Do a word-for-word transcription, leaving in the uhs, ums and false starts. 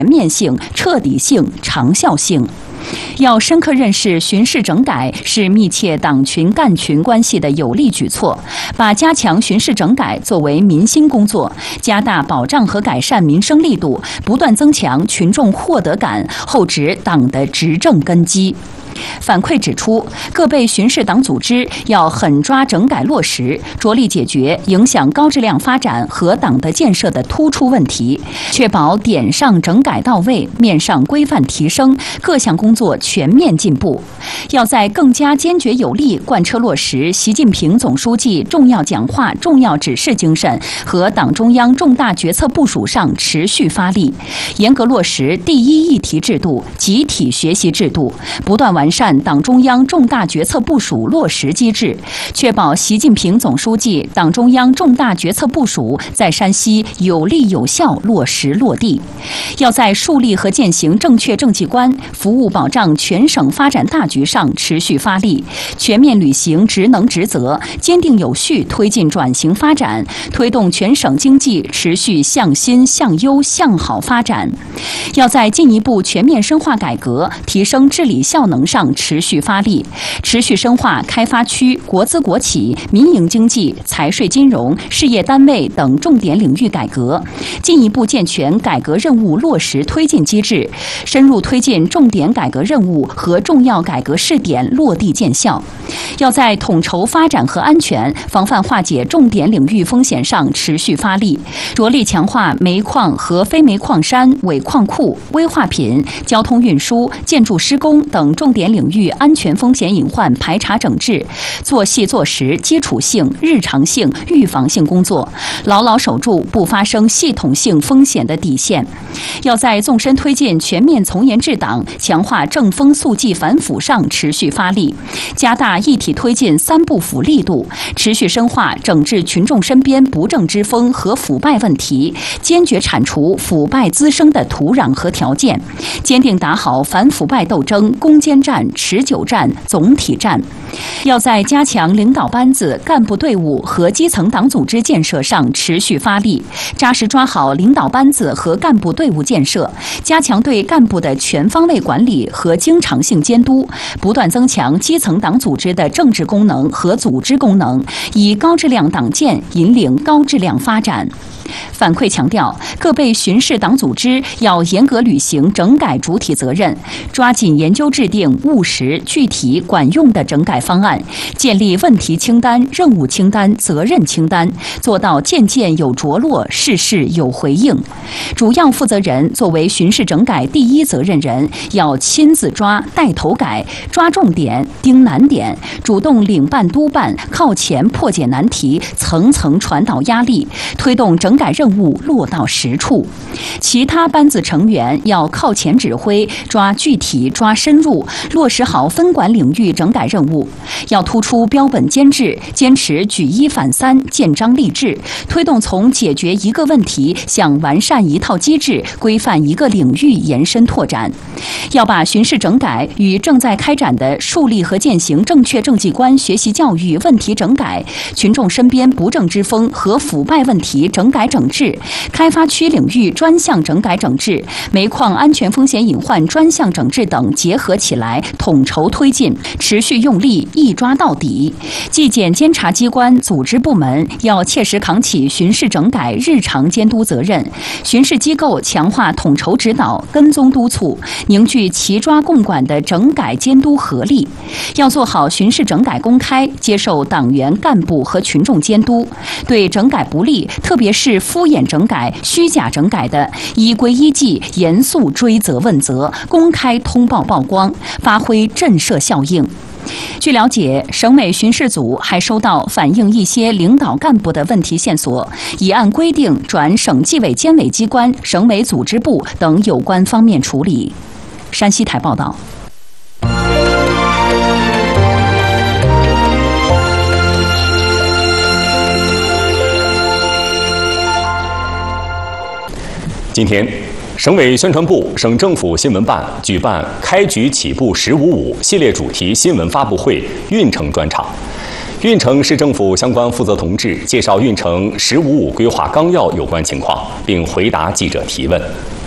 全面性、彻底性、长效性。要深刻认识巡视整改是密切党群干群关系的有力举措，把加强巡视整改作为民心工作，加大保障和改善民生力度，不断增强群众获得感，厚植党的执政根基。反馈指出，各被巡视党组织要狠抓整改落实，着力解决影响高质量发展和党的建设的突出问题，确保点上整改到位，面上规范提升，各项工作全面进步。要在更加坚决有力贯彻落实习近平总书记重要讲话、重要指示精神和党中央重大决策部署上持续发力，严格落实第一议题制度、集体学习制度，不断完善党中央重大决策部署落实机制，确保习近平总书记党中央重大决策部署在山西有力有效落实落地。要在树立和践行正确政绩观、服务保障全省发展大局上持续发力，全面履行职能职责，坚定有序推进转型发展，推动全省经济持续向新、向优、向好发展。要在进一步全面深化改革、提升治理效能上持续发力，持续深化开发区、国资国企、民营经济、财税金融、事业单位等重点领域改革，进一步健全改革任务落实推进机制，深入推进重点改革任务和重要改革试点落地见效。要在统筹发展和安全、防范化解重点领域风险上持续发力，着力强化煤矿和非煤矿山、伪矿库、危化品、交通运输、建筑施工等重点领域安全风险隐患排查整治，做细做实基础性、日常性、预防性工作，牢牢守住不发生系统性风险的底线。要在纵深推进全面从严治党、强化正风肃纪反腐上持续发力，加大一体推进三不腐力度，持续深化整治群众身边不正之风和腐败问题，坚决铲除腐败滋生的土壤和条件，坚定打好反腐败斗争攻坚战、持久战、总体战。要在加强领导班子、干部队伍和基层党组织建设上持续发力，扎实抓好领导班子和干部队伍建设，加强对干部的全方位管理和经常性监督，不断增强基层党组织的政治功能和组织功能，以高质量党建引领高质量发展。反馈强调，各被巡视党组织要严格履行整改主体责任，抓紧研究制定务实、具体、管用的整改方案，建立问题清单、任务清单、责任清单，做到件件有着落、事事有回应。主要负责人作为巡视整改第一责任人，要亲自抓、带头改，抓重点、盯难点，主动领办督办，靠前破解难题，层层传导压力，推动整改任务落到实处。其他班子成员要靠前指挥，抓具体、抓深入，落实好分管领域整改任务。要突出标本兼治，坚持举一反三、建章立制，推动从解决一个问题向完善一套机制、规范一个领域延伸拓展。要把巡视整改与正在开展的树立和践行正确政绩观学习教育问题整改、群众身边不正之风和腐败问题整改整治、开发区领域专项整改整治、煤矿安全风险隐患专项整治等结合起来，统筹推进，持续用力，一抓到底。纪检监察机关、组织部门要切实扛起巡视整改日常监督责任，巡视机构强化统筹指导、跟踪督促，凝聚齐抓共管的整改监督合力。要做好巡视整改公开，接受党员干部和群众监督，对整改不力，特别是敷衍整改、虚假整改的，依规依纪严肃追责问责，公开通报曝光，发挥震慑效应。据了解，省委巡视组还收到反映一些领导干部的问题线索，已按规定转省纪委监委机关、省委组织部等有关方面处理。山西台报道。 今天，省委宣传部、省政府新闻办举办“开局起步十五五”系列主题新闻发布会运城专场。运城市政府相关负责同志介绍运城“十五五”规划纲要有关情况，并回答记者提问。